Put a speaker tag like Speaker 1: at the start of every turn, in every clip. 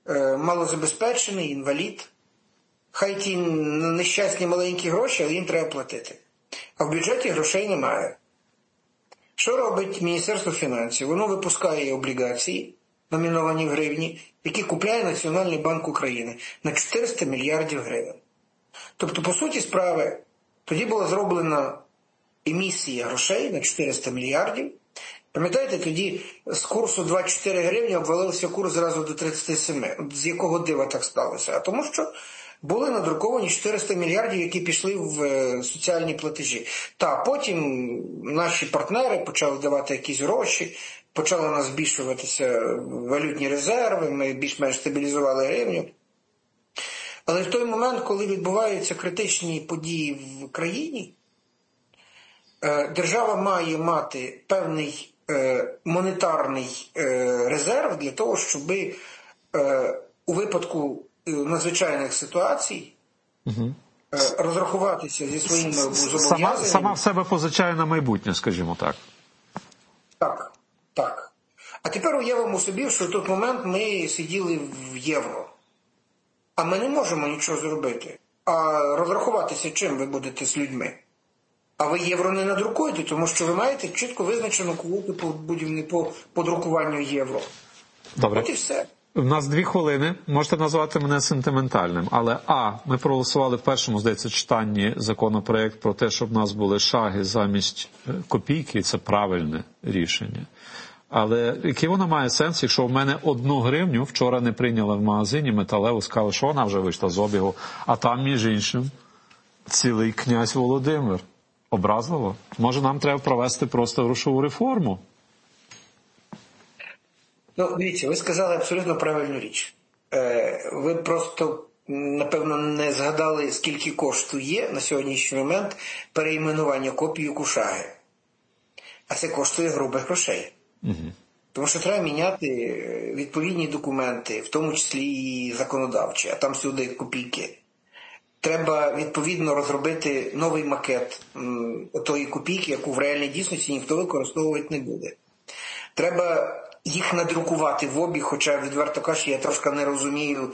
Speaker 1: малозабезпечений, інвалід. Хай ті нещасні маленькі гроші, але їм треба платити. А в бюджеті грошей немає. Що робить Міністерство фінансів? Воно випускає облігації, номіновані в гривні, які купляє Національний банк України на 400 мільярдів гривень. Тобто, по суті справи, тоді була зроблена емісія грошей на 400 мільярдів. Пам'ятаєте, тоді з курсу 24 гривні обвалився курс зразу до 37. З якого дива так сталося? А тому що були надруковані 400 мільярдів, які пішли в соціальні платежі. Та потім наші партнери почали давати якісь гроші, почали у нас збільшуватися валютні резерви, ми більш-менш стабілізували гривню. Але в той момент, коли відбуваються критичні події в країні, держава має мати певний монетарний резерв для того, щоб у випадку надзвичайних ситуацій розрахуватися зі своїми зобов'язаннями.
Speaker 2: Сама в себе позичає на майбутнє, скажімо так.
Speaker 1: Так. А тепер уявимо собі, що в той момент ми сиділи в євро. А ми не можемо нічого зробити. А розрахуватися чим ви будете з людьми? А ви євро не надрукуєте, тому що ви маєте чітко визначену квоту по друкуванню євро.
Speaker 2: Добре.
Speaker 1: От і все.
Speaker 2: У нас 2 хвилини. Можете назвати мене сентиментальним. Але, ми проголосували в першому, здається, читанні законопроект про те, щоб в нас були шаги замість копійки. Це правильне рішення. Але який воно має сенс, якщо в мене 1 гривню вчора не прийняли в магазині металеву, сказали, що вона вже вийшла з обігу, а там, між іншим, цілий князь Володимир. Образливо? Може, нам треба провести просто грошову реформу?
Speaker 1: Дивіться, ви сказали абсолютно правильну річ. Ви просто, напевно, не згадали, скільки коштує на сьогоднішній момент перейменування копії Кушаги. А це коштує грубих грошей. Угу. Тому що треба міняти відповідні документи, в тому числі і законодавчі, а там сюди копійки. Треба, відповідно, розробити новий макет тої копійки, яку в реальній дійсності ніхто використовувати не буде. Треба їх надрукувати в обіг, хоча, відверто кажучи, я трошки не розумію,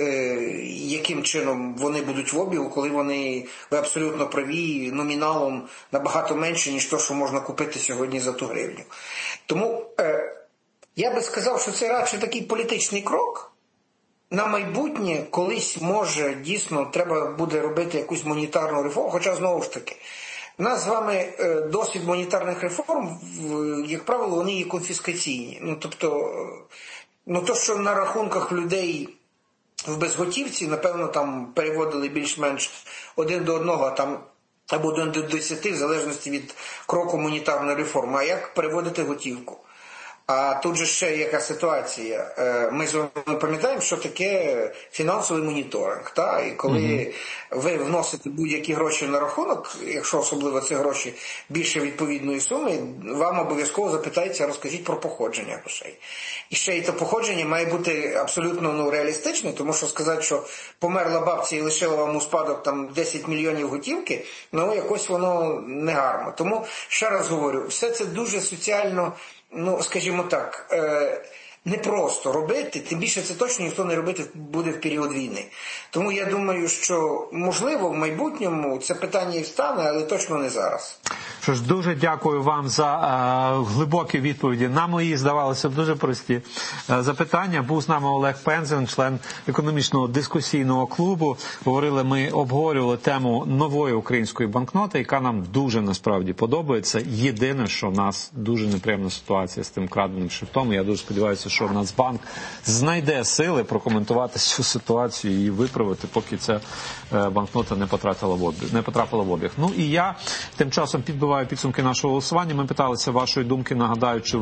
Speaker 1: яким чином вони будуть в обігу, коли вони, ви абсолютно праві, номіналом набагато менше, ніж то, що можна купити сьогодні за 1 гривню. Тому я би сказав, що це радше такий політичний крок. На майбутнє колись, може, дійсно, треба буде робити якусь монетарну реформу, хоча, знову ж таки, у нас з вами досвід монетарних реформ, як правило, вони є конфіскаційні. Тобто, то, що на рахунках людей в безготівці, напевно, там переводили більш-менш 1 до 1, а там або 1 до 10, в залежності від кроку монетарної реформи. А як переводити готівку? А тут же ще яка ситуація. Ми з вами пам'ятаємо, що таке фінансовий моніторинг. Та? І коли ви вносите будь-які гроші на рахунок, якщо особливо це гроші більше відповідної суми, вам обов'язково запитається, розкажіть про походження грошей. І ще й то походження має бути абсолютно реалістичне, тому що сказати, що померла бабця і лишила вам у спадок там 10 мільйонів готівки, якось воно не гарно. Тому, ще раз говорю, все це дуже соціально, скажімо так, не просто робити, тим більше це точно ніхто не робити буде в період війни. Тому я думаю, що, можливо, в майбутньому це питання і встане, але точно не зараз.
Speaker 2: Що ж, дуже дякую вам за глибокі відповіді на мої, здавалося б, дуже прості запитання. Був з нами Олег Пензен, член економічного дискусійного клубу. Ми обговорювали тему нової української банкноти, яка нам дуже насправді подобається. Єдине, що в нас дуже неприємна ситуація з тим краденим шрифтом. Я дуже сподіваюся, що Нацбанк знайде сили прокоментувати цю ситуацію і виправити, поки ця банкнота не потрапила в обіг. І я тим часом підбиваю підсумки нашого голосування. Ми питалися вашої думки, нагадаю, чи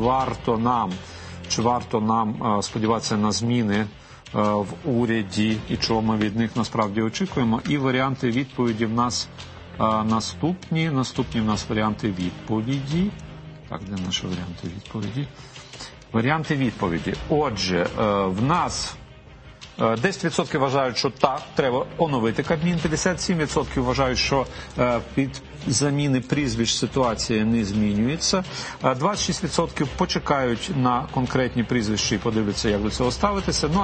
Speaker 2: варто нам сподіватися на зміни в уряді і чого ми від них насправді очікуємо. І варіанти відповіді в нас наступні. Наступні в нас варіанти відповіді. Так, де наші варіанти відповіді? Варіанти відповіді. Отже, в нас 10% вважають, що так, треба оновити Кабмін, 57% вважають, що під заміни прізвищ ситуація не змінюється, 26% почекають на конкретні прізвища і подивляться, як до цього ставитися.